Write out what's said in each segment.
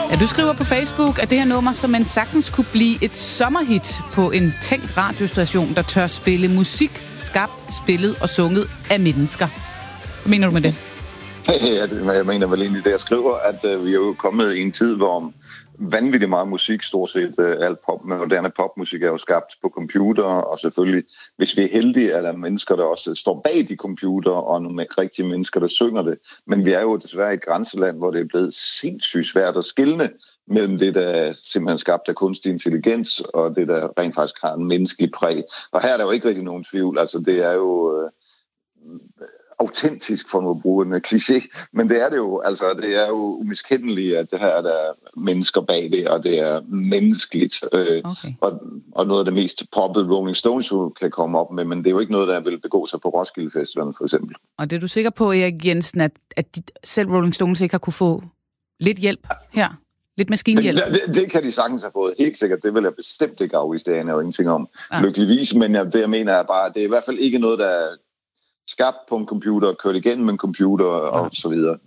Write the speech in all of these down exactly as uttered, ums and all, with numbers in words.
Ja, du skriver på Facebook, at det her nummer, som man sagtens kunne blive et sommerhit på en tænkt radiostation, der tør spille musik, skabt, spillet og sunget af mennesker. Hvad mener du med det? Ja, det, jeg mener vel egentlig det, jeg skriver, at uh, vi er jo kommet i en tid, hvor vanvittigt meget musik, stort set uh, alt pop, moderne popmusik er jo skabt på computer, og selvfølgelig, hvis vi er heldige, er der mennesker, der også står bag de computer, og nogle rigtige mennesker, der synger det. Men vi er jo desværre i et grænseland, hvor det er blevet sindssygt svært at skelne mellem det, der simpelthen skabt af kunstig intelligens, og det, der rent faktisk har en menneskelig præg. Og her er der jo ikke rigtig nogen tvivl. Altså, det er jo Uh, autentisk, for nu at bruge en kliché, men det er det jo, altså det er jo umiskendeligt, at det her er der mennesker bagved, og det er menneskeligt, øh, okay. og, og noget af det mest poppede Rolling Stones kan komme op med, men det er jo ikke noget, der vil begå sig på Roskilde Festivalen, for eksempel. Og det er du sikker på, Erik Jensen, at, at de, selv Rolling Stones ikke har kunne få lidt hjælp her? Lidt maskinhjælp? Det, det, det kan de sagtens have fået, helt sikkert. Det vil jeg bestemt ikke afvise, det aner jo ingenting om, ah. lykkeligvis, men jeg, det jeg mener er bare, det er i hvert fald ikke noget, der er skabt på en computer, kørt igennem med en computer og ja. så videre.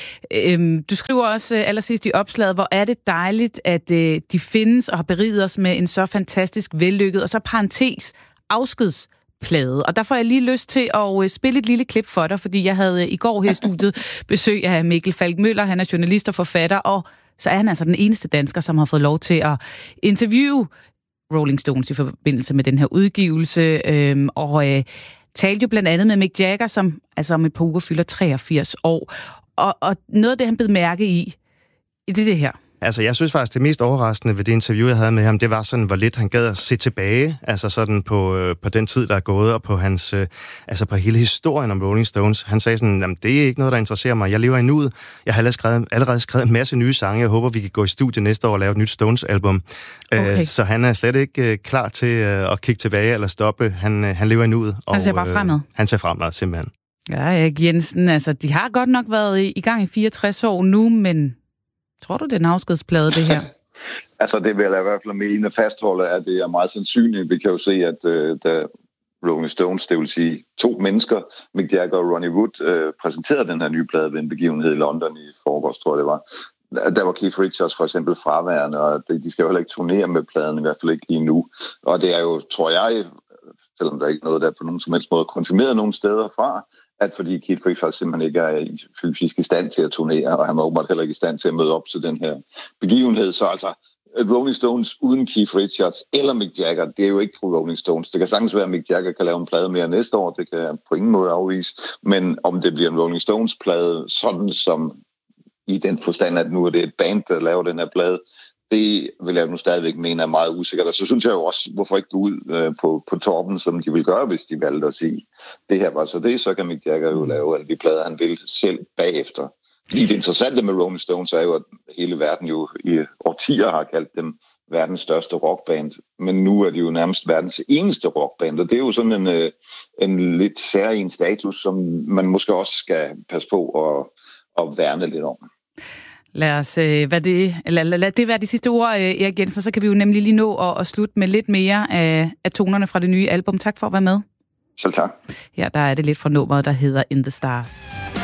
Øhm, du skriver også allersidst i opslaget, hvor er det dejligt, at øh, de findes og har beriget os med en så fantastisk vellykket, og så parentes, afskedsplade. Og der får jeg lige lyst til at øh, spille et lille klip for dig, fordi jeg havde øh, i går her i studiet besøg af Mikkel Falk-Møller, han er journalist og forfatter, og så er han altså den eneste dansker, som har fået lov til at interviewe Rolling Stones i forbindelse med den her udgivelse, øh, og øh, talte jo blandt andet med Mick Jagger, som altså om et par uger fylder treogfirs år. Og, og noget af det, han bed mærke i, det er det her. Altså, jeg synes faktisk, det mest overraskende ved det interview, jeg havde med ham, det var sådan, hvor lidt han gad at se tilbage, altså sådan på, øh, på den tid, der er gået, og på hans, øh, altså på hele historien om Rolling Stones. Han sagde sådan, jamen, det er ikke noget, der interesserer mig. Jeg lever i nuet. Jeg har allerede skrevet, allerede skrevet en masse nye sange. Jeg håber, vi kan gå i studie næste år og lave et nyt Stones-album. Okay. Øh, så han er slet ikke øh, klar til øh, at kigge tilbage eller stoppe. Han, øh, han lever i nuet. Han ser bare fremad. Øh, han ser fremad, simpelthen. Ja, Erik Jensen, altså, de har godt nok været i, i gang i fireogtres år nu, men tror du, det er en afskedsplade, det her? Altså, det vil jeg i hvert fald mene fastholde, at det er meget sandsynligt. Vi kan jo se, at uh, da Rolling Stones, det vil sige to mennesker, Mick Jagger og Ronnie Wood, uh, præsenterede den her nye plade ved en begivenhed i London i forgårs, tror jeg det var. Der var Keith Richards for eksempel fraværende, og de skal jo heller ikke turnere med pladen, i hvert fald ikke lige nu. Og det er jo, tror jeg, selvom der er ikke noget, der på nogen som helst måde konfirmeret nogen steder fra, at fordi Keith Richards simpelthen ikke er i fysisk i stand til at turnere, og han var åbenbart heller ikke i stand til at møde op til den her begivenhed. Så altså, Rolling Stones uden Keith Richards eller Mick Jagger, det er jo ikke Rolling Stones. Det kan sagtens være, at Mick Jagger kan lave en plade mere næste år, det kan jeg på ingen måde afvise. Men om det bliver en Rolling Stones-plade, sådan som i den forstand, at nu er det et band, der laver den her plade, det vil jeg nu stadigvæk mene er meget usikkert. Og så synes jeg jo også, hvorfor ikke gå ud øh, på, på toppen, som de vil gøre, hvis de valgte at sige, det her var så det, så kan Mick Jagger jo lave alle de plader, han vil selv bagefter. Lige det interessante med Rolling Stones er jo, at hele verden jo i årtier har kaldt dem verdens største rockband, men nu er de jo nærmest verdens eneste rockband, og det er jo sådan en, en lidt særlig status, som man måske også skal passe på at, at værne lidt om. Lad os, øh, hvad det, lad, lad, lad det være de sidste ord, Erik Jensen, så kan vi jo nemlig lige nå at, at slutte med lidt mere af, af tonerne fra det nye album. Tak for at være med. Selv tak. Her der er det lidt fra nummeret, der hedder In the Stars.